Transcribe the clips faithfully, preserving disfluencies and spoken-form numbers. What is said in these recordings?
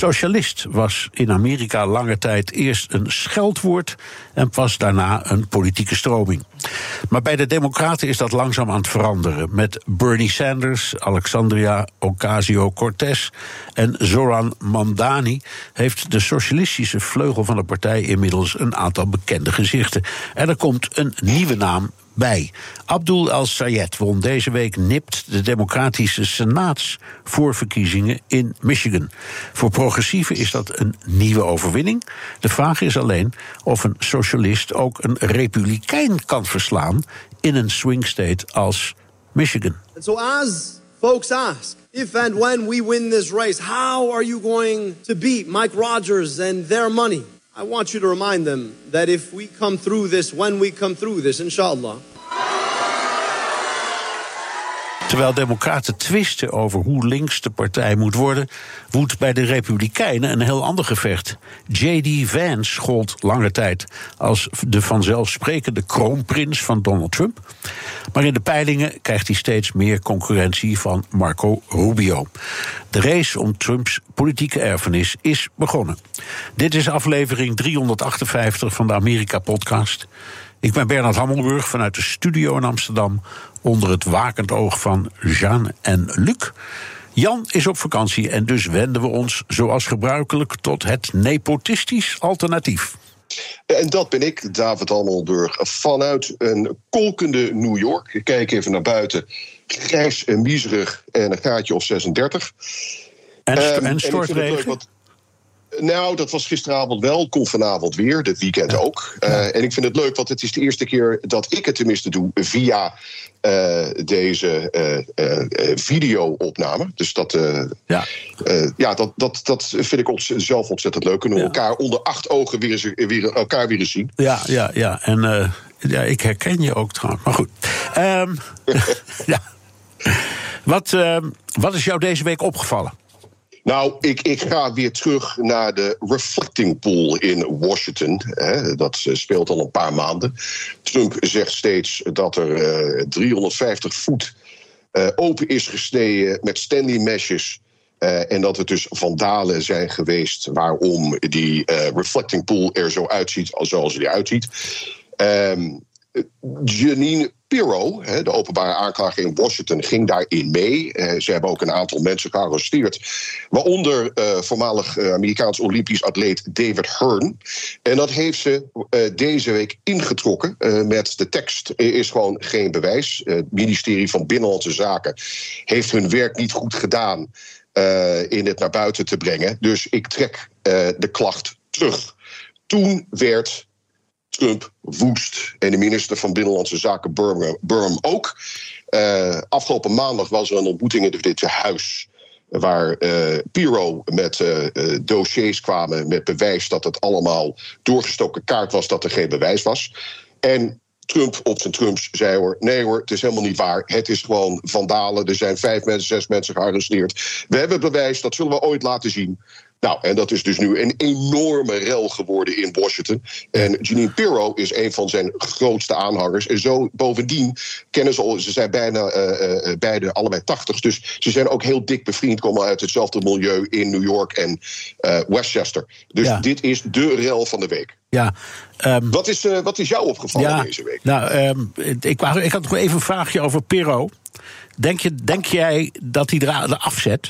Socialist was in Amerika lange tijd eerst een scheldwoord en pas daarna een politieke stroming. Maar bij de Democraten is dat langzaam aan het veranderen. Met Bernie Sanders, Alexandria Ocasio-Cortez en Zoran Mamdani heeft de socialistische vleugel van de partij inmiddels een aantal bekende gezichten. En er komt een nieuwe naam bij. Abdul El-Sayed won deze week nipt de democratische senaatsvoorverkiezingen in Michigan. Voor progressieven is dat een nieuwe overwinning. De vraag is alleen of een socialist ook een republikein kan verslaan in een swing state als Michigan. And so as folks ask, if and when we win this race, how are you going to beat Mike Rogers and their money? I want you to remind them that if we come through this, when we come through this, inshallah. Terwijl democraten twisten over hoe links de partij moet worden, woedt bij de Republikeinen een heel ander gevecht. J D Vance gold lange tijd als de vanzelfsprekende kroonprins van Donald Trump. Maar in de peilingen krijgt hij steeds meer concurrentie van Marco Rubio. De race om Trumps politieke erfenis is begonnen. Dit is aflevering driehonderdachtenvijftig van de Amerika-podcast. Ik ben Bernard Hammelburg vanuit de studio in Amsterdam, onder het wakend oog van Jeanne en Luc. Jan is op vakantie en dus wenden we ons zoals gebruikelijk tot het nepotistisch alternatief. En dat ben ik, David Hammelburg, vanuit een kolkende New York. Ik kijk even naar buiten, grijs en miserig en een graadje of zesendertig. En, st- um, en stortregen? Nou, dat was gisteravond wel, komt vanavond weer, dit weekend ja. ook. Uh, ja. En ik vind het leuk, want het is de eerste keer dat ik het tenminste doe via uh, deze uh, uh, video-opname. Dus dat, uh, ja. Uh, ja, dat, dat, dat vind ik ons zelf ontzettend leuk. Kunnen we ja. elkaar onder acht ogen weer eens, weer, elkaar weer eens zien. Ja, ja, ja. En uh, ja, ik herken je ook trouwens. Maar goed. Um, ja. Wat, uh, wat is jou deze week opgevallen? Nou, ik, ik ga weer terug naar de reflecting pool in Washington. Hè, dat speelt al een paar maanden. Trump zegt steeds dat er uh, driehonderdvijftig voet uh, open is gesneden met Stanley meshes. Uh, en dat het dus vandalen zijn geweest waarom die uh, reflecting pool er zo uitziet zoals hij eruit ziet. Um, Jeanine Pirro, de openbare aanklager in Washington, ging daarin mee. Ze hebben ook een aantal mensen gearresteerd, waaronder uh, voormalig uh, Amerikaans Olympisch atleet David Hearn. En dat heeft ze uh, deze week ingetrokken uh, met de tekst: er is gewoon geen bewijs. Uh, het ministerie van Binnenlandse Zaken heeft hun werk niet goed gedaan uh, in het naar buiten te brengen. Dus ik trek uh, de klacht terug. Toen werd Trump woest. En de minister van Binnenlandse Zaken, Burham, ook. Uh, afgelopen maandag was er een ontmoeting in het Witte Huis, waar uh, Pirro met uh, uh, dossiers kwamen met bewijs dat het allemaal doorgestoken kaart was, dat er geen bewijs was. En Trump op zijn Trumps zei hoor, nee hoor, het is helemaal niet waar. Het is gewoon vandalen. Er zijn vijf mensen, zes mensen gearresteerd. We hebben bewijs, dat zullen we ooit laten zien. Nou, en dat is dus nu een enorme rel geworden in Washington. En Jeanine Pirro is een van zijn grootste aanhangers. En zo bovendien kennen ze al, ze zijn bijna uh, uh, beide allebei tachtig. Dus ze zijn ook heel dik bevriend, komen uit hetzelfde milieu in New York en uh, Westchester. Dus ja. Dit is de rel van de week. Ja, um, wat, is, uh, wat is jou opgevallen ja, deze week? Nou, um, ik, ik had nog even een vraagje over Pirro. Denk, je, denk jij dat hij er afzet?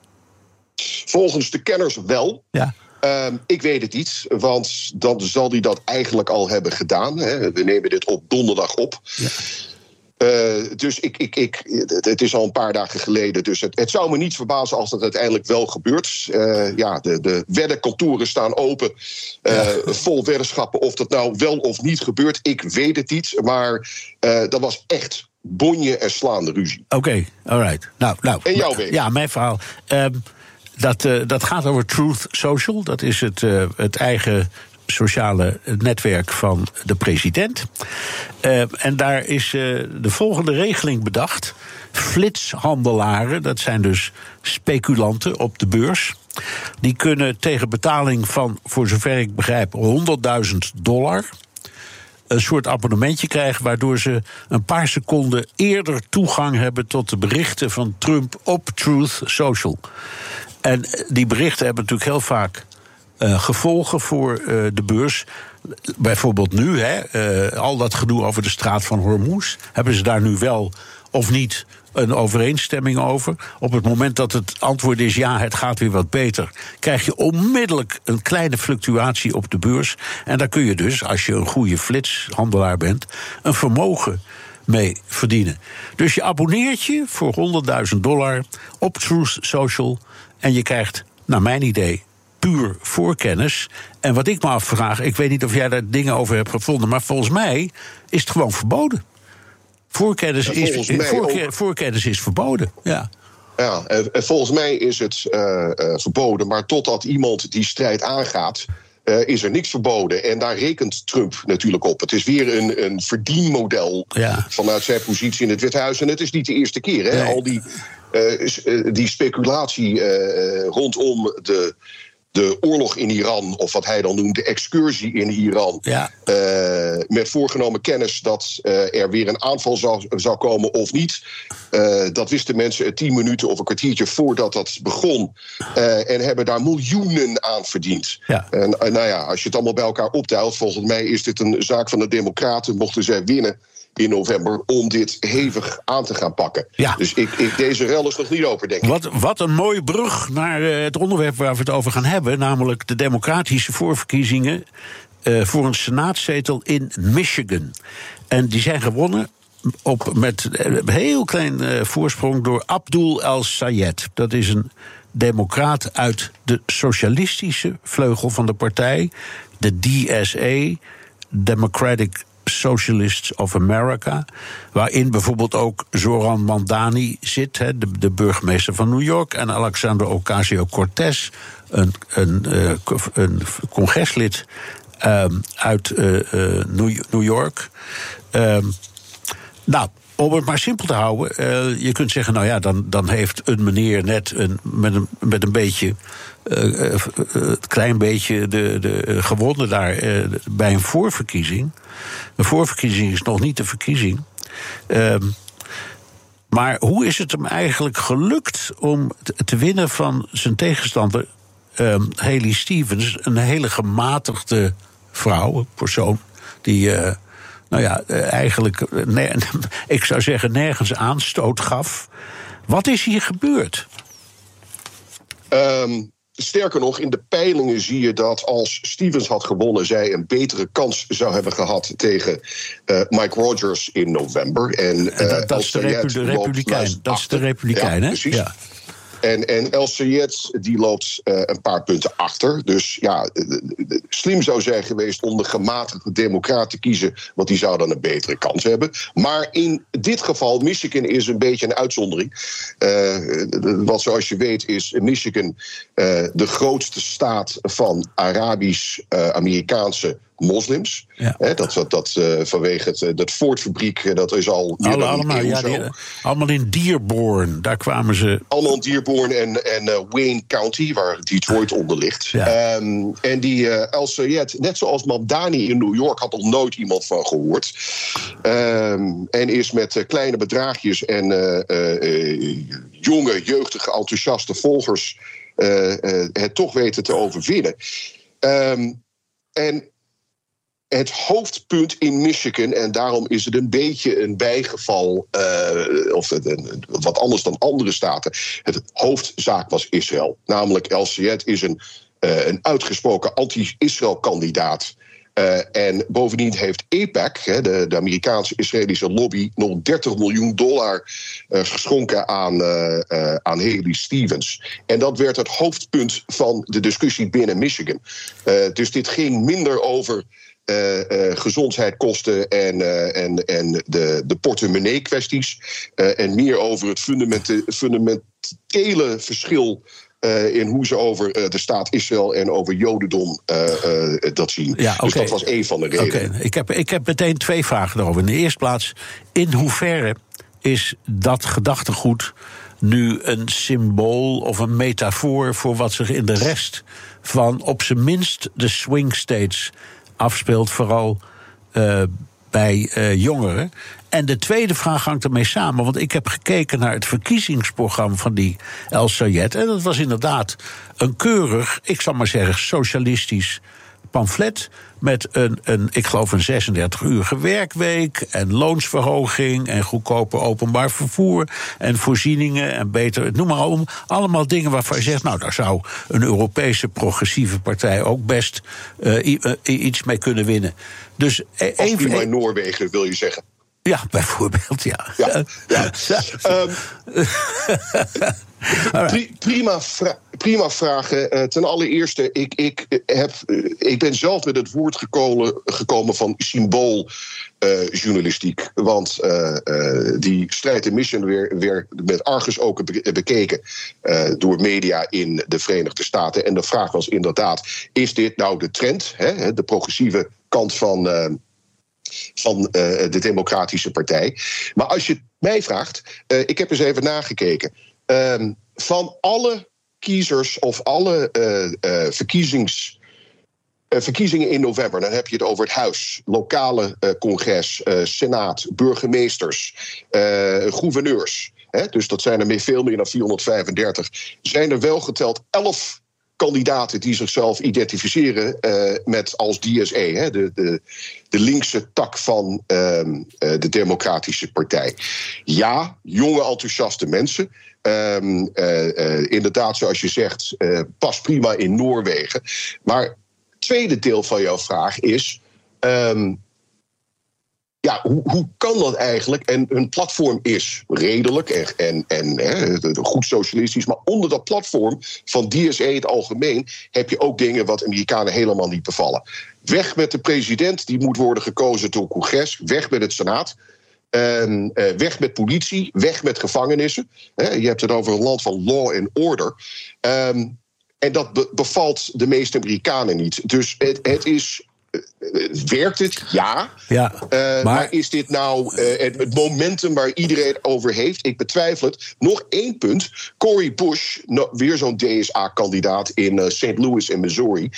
Volgens de kenners wel. Ja. Um, ik weet het niet, want dan zal hij dat eigenlijk al hebben gedaan. Hè. We nemen dit op donderdag op. Ja. Uh, dus ik, ik, ik, het is al een paar dagen geleden. Dus het, het zou me niet verbazen als dat uiteindelijk wel gebeurt. Uh, ja, de, de weddenkantoren staan open. Uh, ja. Vol weddenschappen of dat nou wel of niet gebeurt. Ik weet het niet, maar uh, dat was echt bonje en slaande ruzie. Oké, okay, alright. Nou, nou, en jouw week? Ja, mijn verhaal. Um, dat, uh, dat gaat over Truth Social. Dat is het, uh, het eigen sociale netwerk van de president. Uh, en daar is uh, de volgende regeling bedacht. Flitshandelaren, dat zijn dus speculanten op de beurs. Die kunnen tegen betaling van, voor zover ik begrijp, honderdduizend dollar... een soort abonnementje krijgen, waardoor ze een paar seconden eerder toegang hebben tot de berichten van Trump op Truth Social. En die berichten hebben natuurlijk heel vaak uh, gevolgen voor uh, de beurs. Bijvoorbeeld nu, hè, uh, al dat gedoe over de straat van Hormuz. Hebben ze daar nu wel of niet een overeenstemming over? Op het moment dat het antwoord is ja, het gaat weer wat beter, krijg je onmiddellijk een kleine fluctuatie op de beurs. En daar kun je dus, als je een goede flitshandelaar bent, een vermogen mee verdienen. Dus je abonneert je voor honderdduizend dollar op Truth Social en je krijgt, naar mijn idee, puur voorkennis. En wat ik me afvraag, ik weet niet of jij daar dingen over hebt gevonden, maar volgens mij is het gewoon verboden. Voorkennis, ja, is, voorke, voorkennis is verboden, ja. Ja, en volgens mij is het uh, uh, verboden, maar totdat iemand die strijd aangaat, Uh, is er niks verboden. En daar rekent Trump natuurlijk op. Het is weer een, een verdienmodel ja. vanuit zijn positie in het Witte Huis. En het is niet de eerste keer. Hè? Nee. Al die, uh, die speculatie uh, rondom de, de oorlog in Iran, of wat hij dan noemt, de excursie in Iran. Ja. Uh, met voorgenomen kennis dat uh, er weer een aanval zou, zou komen of niet. Uh, dat wisten mensen tien minuten of een kwartiertje voordat dat begon. Uh, en hebben daar miljoenen aan verdiend. Ja. En uh, nou ja, als je het allemaal bij elkaar optelt, volgens mij is dit een zaak van de Democraten, mochten zij winnen in november, om dit hevig aan te gaan pakken. Ja. Dus ik, ik, deze rel is nog niet over, denk ik. Wat, wat een mooie brug naar uh, het onderwerp waar we het over gaan hebben, namelijk de democratische voorverkiezingen uh, voor een senaatzetel in Michigan. En die zijn gewonnen op, met een heel klein uh, voorsprong door Abdul El-Sayed. Dat is een democraat uit de socialistische vleugel van de partij, de D S A, Democratic Socialists of America, waarin bijvoorbeeld ook Zoran Mandani zit, he, de, de burgemeester van New York, en Alexandria Ocasio-Cortez, een, een, uh, een congreslid um, uit uh, uh, New York. Um, nou, om het maar simpel te houden, uh, je kunt zeggen, nou ja, dan, dan heeft een meneer net een, met, een, met een beetje, uh, uh, het klein beetje de, de, gewonnen daar uh, bij een voorverkiezing. Een voorverkiezing is nog niet de verkiezing. Uh, maar hoe is het hem eigenlijk gelukt om te winnen van zijn tegenstander uh, Haley Stevens, een hele gematigde vrouw, een persoon die Uh, nou ja, eigenlijk, ne- ik zou zeggen, nergens aanstoot gaf. Wat is hier gebeurd? Um, sterker nog, in de peilingen zie je dat als Stevens had gewonnen, zij een betere kans zou hebben gehad tegen uh, Mike Rogers in november. En, uh, dat, dat, is de Repu- Republikein, dat is de Republikein, ja, hè? Precies. Ja. En, en El-Sayed die loopt uh, een paar punten achter. Dus ja, slim zou zijn geweest om de gematigde democraat te kiezen, want die zou dan een betere kans hebben. Maar in dit geval, Michigan is een beetje een uitzondering. Uh, wat zoals je weet is Michigan uh, de grootste staat van Arabisch-Amerikaanse uh, moslims. Ja. He, dat dat, dat uh, vanwege het, dat Ford-fabriek, dat is al meer Alle, dan allemaal, een eeuw ja, zo. die, allemaal in Dearborn, daar kwamen ze. Allemaal in Dearborn en, en uh, Wayne County, waar Detroit onder ligt. Ja. Um, en die uh, El-Sayed, net zoals Mamdani in New York, had er nooit iemand van gehoord. Um, en is met uh, kleine bedragjes en uh, uh, jonge, jeugdige, enthousiaste volgers uh, uh, het toch weten te overwinnen. Um, en het hoofdpunt in Michigan, en daarom is het een beetje een bijgeval, uh, of het, een, wat anders dan andere staten. Het hoofdzaak was Israël. Namelijk El-Sayed is een, uh, een uitgesproken anti-Israël-kandidaat. Uh, en bovendien heeft AIPAC, he, de, de Amerikaanse-Israëlische lobby, nog dertig miljoen dollar uh, geschonken aan, uh, uh, aan Haley Stevens. En dat werd het hoofdpunt van de discussie binnen Michigan. Uh, dus dit ging minder over Uh, uh, gezondheidskosten en, uh, en, en de, de portemonnee-kwesties. Uh, en meer over het fundamente- fundamentele verschil Uh, in hoe ze over uh, de staat Israël en over Jodendom uh, uh, dat zien. Ja, okay. Dus dat was één van de redenen. Okay. Ik heb, ik heb meteen twee vragen erover. In de eerste plaats, in hoeverre is dat gedachtegoed nu een symbool of een metafoor voor wat zich in de rest van op zijn minst de swing states afspeelt, vooral uh, bij uh, jongeren. En de tweede vraag hangt ermee samen. Want ik heb gekeken naar het verkiezingsprogramma van die El Sayed. En dat was inderdaad een keurig, ik zal maar zeggen, socialistisch pamflet. Met een, een ik geloof, een zesendertig-urige werkweek. En loonsverhoging. En goedkoper openbaar vervoer. En voorzieningen. En beter. Noem maar om. Allemaal dingen waarvan je zegt. Nou, daar zou een Europese progressieve partij ook best uh, i- uh, iets mee kunnen winnen. Dus even. Prima in Noorwegen, wil je zeggen. Ja, bijvoorbeeld, ja. Ja, ja. um, pri- prima, vra- prima vragen. Uh, ten allereerste, ik, ik, heb, uh, ik ben zelf met het woord gekomen, gekomen van symbooljournalistiek. Uh, want uh, uh, die strijd en mission werd weer met argusogen be- bekeken uh, door media in de Verenigde Staten. En de vraag was inderdaad, is dit nou de trend? Hè, de progressieve kant van Uh, van uh, de Democratische Partij. Maar als je mij vraagt, uh, ik heb eens even nagekeken. Uh, van alle kiezers of alle uh, uh, verkiezings, uh, verkiezingen in november, dan heb je het over het Huis, lokale uh, congres, uh, senaat, burgemeesters, uh, gouverneurs. Hè, dus dat zijn er meer, veel meer dan vierhonderdvijfendertig. Zijn er wel geteld elf kandidaten die zichzelf identificeren uh, met als D S E, hè, de, de, de linkse tak van uh, uh, de Democratische Partij. Ja, jonge, enthousiaste mensen. Um, uh, uh, inderdaad, zoals je zegt, uh, past prima in Noorwegen. Maar het tweede deel van jouw vraag is Um, Ja, hoe, hoe kan dat eigenlijk? En hun platform is redelijk en, en, en hè, goed socialistisch. Maar onder dat platform van D S E in het algemeen heb je ook dingen wat Amerikanen helemaal niet bevallen. Weg met de president, die moet worden gekozen door het congres. Weg met het senaat. En, uh, weg met politie. Weg met gevangenissen. Hè, je hebt het over een land van law and order. Um, en dat be- bevalt de meeste Amerikanen niet. Dus het, het is Werkt het? Ja. ja uh, maar... maar is dit nou uh, het, het momentum waar iedereen over heeft? Ik betwijfel het. Nog één punt. Cory Bush, no, weer zo'n D S A-kandidaat in uh, Saint Louis in Missouri, uh,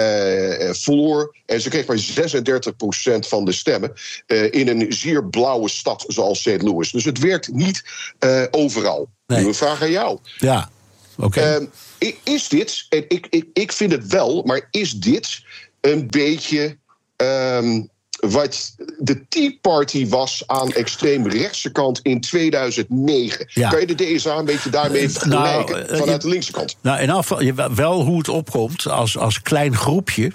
verloor. En ze kreeg maar zesendertig procent van de stemmen uh, in een zeer blauwe stad zoals Saint Louis. Dus het werkt niet uh, overal. Nee. Nu een vraag aan jou. Ja, oké. Okay. Uh, is dit, en ik, ik, ik vind het wel, maar is dit een beetje um, wat de Tea Party was aan extreemrechtse kant in tweeduizend negen? Ja. Kan je de D S A een beetje daarmee vergelijken nou, vanuit je, de linkse kant? Nou, in afval, wel hoe het opkomt als, als klein groepje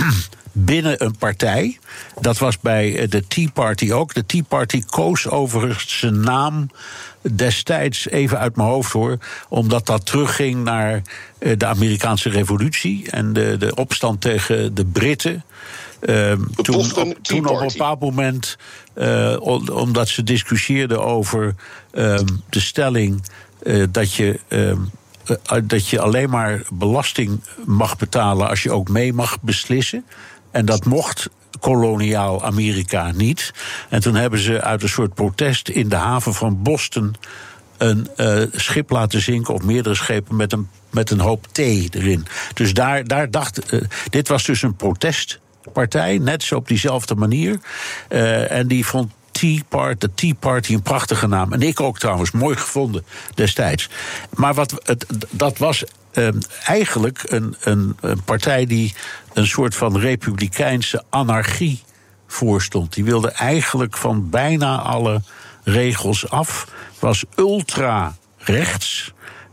binnen een partij. Dat was bij de Tea Party ook. De Tea Party koos overigens zijn naam destijds, even uit mijn hoofd hoor, omdat dat terugging naar de Amerikaanse revolutie en de, de opstand tegen de Britten. Uh, toen, op, toen op een bepaald moment, uh, omdat ze discussieerden over uh, de stelling uh, dat je Uh, Uh, dat je alleen maar belasting mag betalen als je ook mee mag beslissen. En dat mocht koloniaal Amerika niet. En toen hebben ze uit een soort protest in de haven van Boston een uh, schip laten zinken, of meerdere schepen met een, met een hoop thee erin. Dus daar, daar dacht. Uh, dit was dus een protestpartij, net zo op diezelfde manier. Uh, en die vond Tea Party, de Tea Party, een prachtige naam. En ik ook trouwens, mooi gevonden destijds. Maar wat, het, dat was uh, eigenlijk een, een, een partij die een soort van republikeinse anarchie voorstond. Die wilde eigenlijk van bijna alle regels af. Was ultra rechts,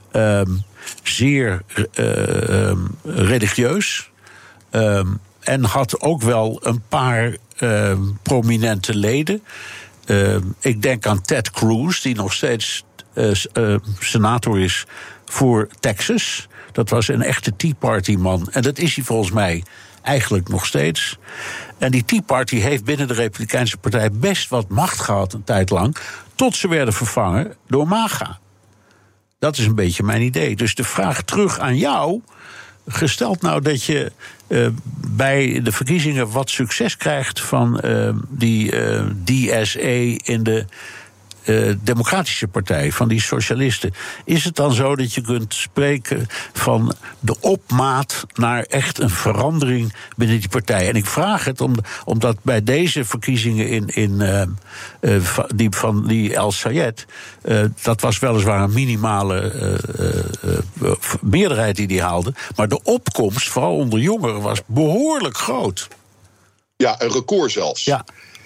um, zeer uh, um, religieus. Um, en had ook wel een paar uh, prominente leden. Uh, ik denk aan Ted Cruz, die nog steeds uh, uh, senator is voor Texas. Dat was een echte Tea Party man. En dat is hij volgens mij eigenlijk nog steeds. En die Tea Party heeft binnen de Republikeinse Partij best wat macht gehad een tijd lang, tot ze werden vervangen door MAGA. Dat is een beetje mijn idee. Dus de vraag terug aan jou, gesteld nou dat je uh, bij de verkiezingen wat succes krijgt van uh, die uh, D S E in de uh, Democratische Partij, van die socialisten, is het dan zo dat je kunt spreken van de opmaat naar echt een verandering binnen die partij? En ik vraag het om, omdat bij deze verkiezingen in, in uh, uh, die, van die El Sayed, uh, dat was weliswaar een minimale uh, uh, meerderheid die die haalde, maar de opkomst, vooral onder jongeren, was behoorlijk groot. Ja, een record zelfs. Ja.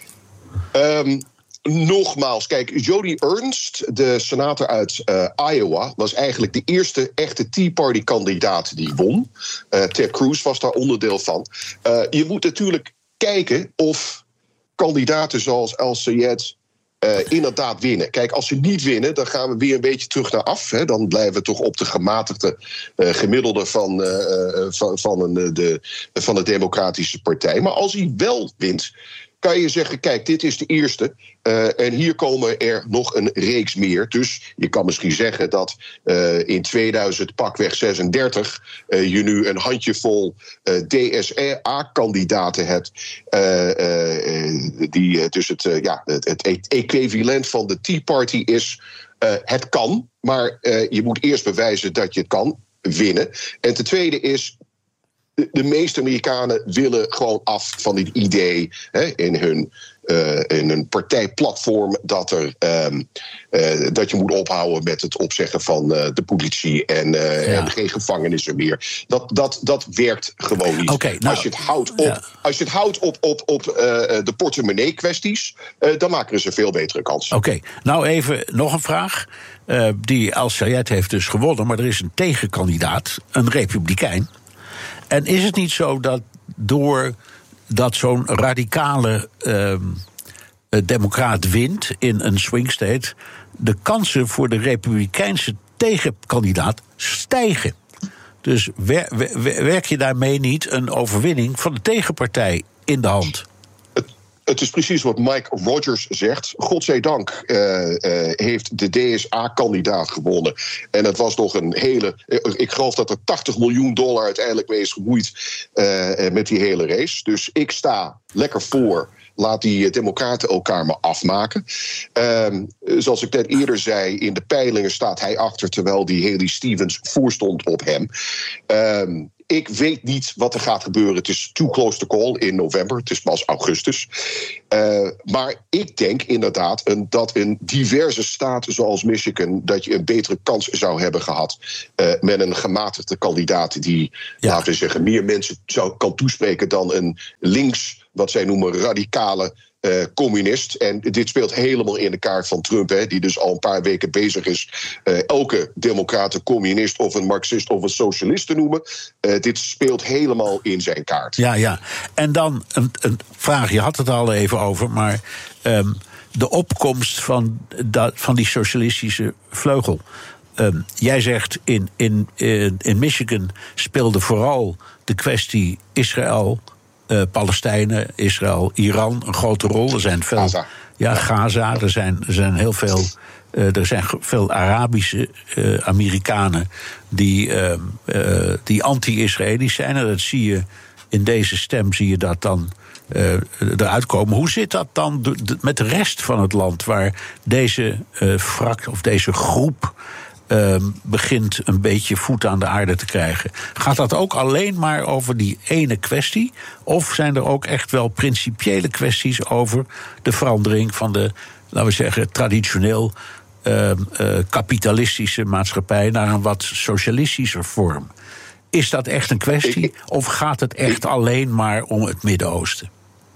Um, nogmaals, kijk, Joni Ernst, de senator uit uh, Iowa, was eigenlijk de eerste echte Tea Party-kandidaat die won. Uh, Ted Cruz was daar onderdeel van. Uh, je moet natuurlijk kijken of kandidaten zoals El Sayed Uh, inderdaad winnen. Kijk, als ze niet winnen, dan gaan we weer een beetje terug naar af. Hè. Dan blijven we toch op de gematigde uh, gemiddelde van, uh, van, van, een, de, van de Democratische Partij. Maar als hij wel wint, kan je zeggen, kijk, dit is de eerste. Uh, en hier komen er nog een reeks meer. Dus je kan misschien zeggen dat uh, in tweeduizend pakweg zesendertig... Uh, je nu een handjevol uh, D S A-kandidaten hebt. Uh, uh, die uh, dus het, uh, ja, het, het equivalent van de Tea Party is. Uh, het kan, maar uh, je moet eerst bewijzen dat je het kan winnen. En ten tweede is, De, de meeste Amerikanen willen gewoon af van dit idee hè, in, hun, uh, in hun partijplatform dat, er, um, uh, dat je moet ophouden met het opzeggen van uh, de politie en, uh, ja. en geen gevangenissen meer. Dat, dat, dat werkt gewoon niet. Okay, nou, als je het houdt op, ja. als je het houdt op, op, op uh, de portemonnee-kwesties, uh, dan maken ze een veel betere kans. Oké, okay, nou even nog een vraag. Uh, die El Sayed heeft dus gewonnen, maar er is een tegenkandidaat, een republikein. En is het niet zo dat doordat zo'n radicale uh, democraat wint in een swing state, de kansen voor de republikeinse tegenkandidaat stijgen? Dus wer, wer, werk je daarmee niet een overwinning van de tegenpartij in de hand? Het is precies wat Mike Rogers zegt. Godzijdank uh, uh, heeft de D S A-kandidaat gewonnen. En het was nog een hele... Ik geloof dat er tachtig miljoen dollar uiteindelijk mee is gemoeid uh, met die hele race. Dus ik sta lekker voor. Laat die democraten elkaar maar afmaken. Um, zoals ik net eerder zei, in de peilingen staat hij achter, terwijl die Haley Stevens voorstond op hem. Um, Ik weet niet wat er gaat gebeuren. Het is too close to call in november. Het is pas augustus. Uh, maar ik denk inderdaad een, dat een diverse staat zoals Michigan, dat je een betere kans zou hebben gehad uh, met een gematigde kandidaat die, ja. laten we zeggen, meer mensen zou, kan toespreken dan een links, wat zij noemen, radicale Uh, communist. En dit speelt helemaal in de kaart van Trump, hè, die dus al een paar weken bezig is uh, elke democraat een communist of een marxist of een socialist te noemen. Uh, dit speelt helemaal in zijn kaart. Ja, ja. En dan een, een vraag, je had het al even over, maar um, de opkomst van, dat, van die socialistische vleugel. Um, jij zegt in, in, in, in Michigan speelde vooral de kwestie Israël, Uh, Palestijnen, Israël, Iran een grote rol. Er zijn veel, Gaza. Ja, Gaza. Er zijn, er zijn heel veel, uh, er zijn veel Arabische uh, Amerikanen die, uh, uh, die anti-Israëlisch zijn. En dat zie je in deze stem, zie je dat dan uh, eruit komen. Hoe zit dat dan met de rest van het land, waar deze uh, frak of deze groep Uh, begint een beetje voet aan de aarde te krijgen? Gaat dat ook alleen maar over die ene kwestie? Of zijn er ook echt wel principiële kwesties over de verandering van de, laten we zeggen, traditioneel uh, uh, kapitalistische maatschappij naar een wat socialistischer vorm? Is dat echt een kwestie? Of gaat het echt alleen maar om het Midden-Oosten?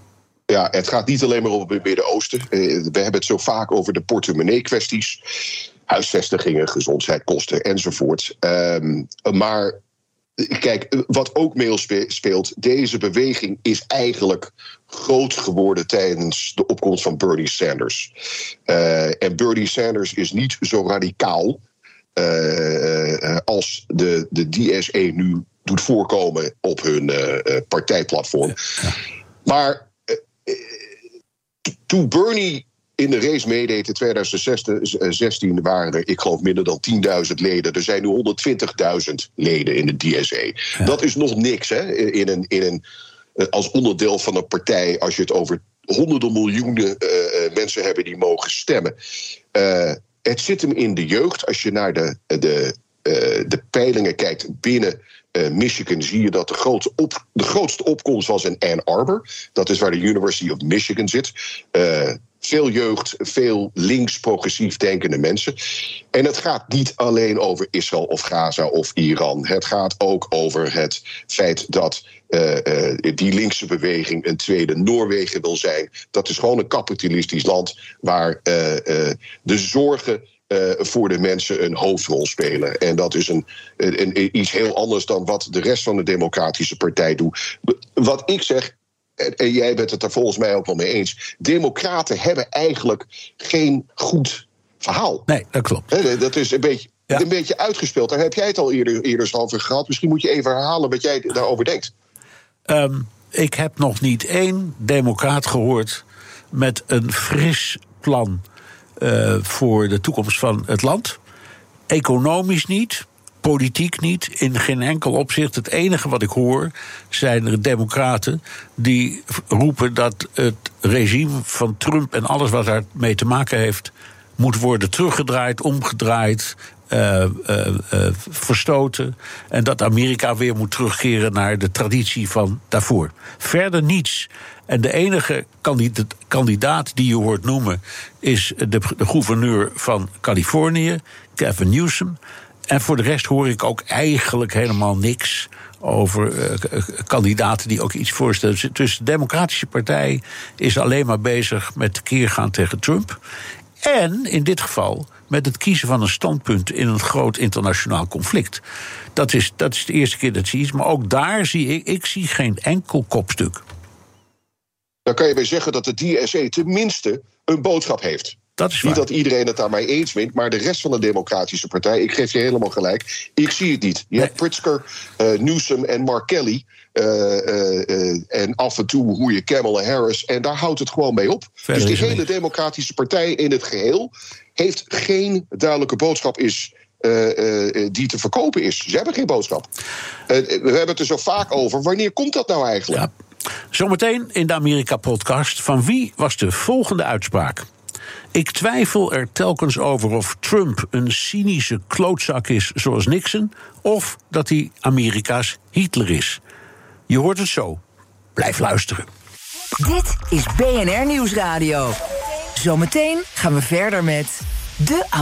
Ja, het gaat niet alleen maar om het Midden-Oosten. We hebben het zo vaak over de portemonnee-kwesties. Huisvestigingen, gezondheidskosten enzovoort. Um, maar kijk, wat ook meespeelt, deze beweging is eigenlijk groot geworden tijdens de opkomst van Bernie Sanders. Uh, en Bernie Sanders is niet zo radicaal uh, als de, de D S A nu doet voorkomen op hun uh, partijplatform. Ja. Maar uh, toen Bernie in de race meedeed in tweeduizend zestien waren er, ik geloof, minder dan tienduizend leden. Er zijn nu honderdtwintigduizend leden in de D S A. Ja. Dat is nog niks, hè, in een, in een, als onderdeel van een partij, als je het over honderden miljoenen uh, mensen hebben die mogen stemmen. Uh, het zit hem in de jeugd. Als je naar de, de, uh, de peilingen kijkt binnen uh, Michigan, zie je dat de grootste, op, de grootste opkomst was in Ann Arbor. Dat is waar de University of Michigan zit. Uh, Veel jeugd, veel links-progressief denkende mensen. En het gaat niet alleen over Israël of Gaza of Iran. Het gaat ook over het feit dat uh, uh, die linkse beweging een tweede Noorwegen wil zijn. Dat is gewoon een kapitalistisch land waar uh, uh, de zorgen Uh, voor de mensen een hoofdrol spelen. En dat is een, een, een, iets heel anders dan wat de rest van de Democratische Partij doet. Wat ik zeg, en jij bent het er volgens mij ook wel mee eens, democraten hebben eigenlijk geen goed verhaal. Nee, dat klopt. He, dat is een beetje, ja. een beetje uitgespeeld. Daar heb jij het al eerder, eerder over gehad. Misschien moet je even herhalen wat jij daarover denkt. Um, ik heb nog niet één democraat gehoord met een fris plan uh, voor de toekomst van het land. Economisch niet. Politiek niet, in geen enkel opzicht. Het enige wat ik hoor zijn er democraten die roepen dat het regime van Trump en alles wat daarmee te maken heeft moet worden teruggedraaid, omgedraaid, uh, uh, uh, verstoten. En dat Amerika weer moet terugkeren naar de traditie van daarvoor. Verder niets. En de enige kandidaat, kandidaat die je hoort noemen is de, de gouverneur van Californië, Gavin Newsom. En voor de rest hoor ik ook eigenlijk helemaal niks over uh, kandidaten die ook iets voorstellen. Dus de Democratische Partij is alleen maar bezig met tekeer gaan tegen Trump. En in dit geval met het kiezen van een standpunt in een groot internationaal conflict. Dat is, dat is de eerste keer dat ze iets. Maar ook daar zie ik, ik zie geen enkel kopstuk. Dan kan je weer zeggen dat de D S A tenminste een boodschap heeft. Dat is niet dat iedereen het daarmee eens vindt, maar de rest van de Democratische Partij, ik geef je helemaal gelijk, ik zie het niet. Je nee. hebt Pritzker, uh, Newsom en Mark Kelly. Uh, uh, uh, en af en toe hoe je Kamala Harris. En daar houdt het gewoon mee op. Verder dus die hele niet. Democratische Partij in het geheel heeft geen duidelijke boodschap is, uh, uh, die te verkopen is. Ze hebben geen boodschap. Uh, we hebben het er zo vaak over. Wanneer komt dat nou eigenlijk? Ja. Zometeen in de Amerika-podcast. Van wie was de volgende uitspraak? Ik twijfel er telkens over of Trump een cynische klootzak is zoals Nixon, of dat hij Amerika's Hitler is. Je hoort het zo. Blijf luisteren. Dit is B N R Nieuwsradio. Zometeen gaan we verder met de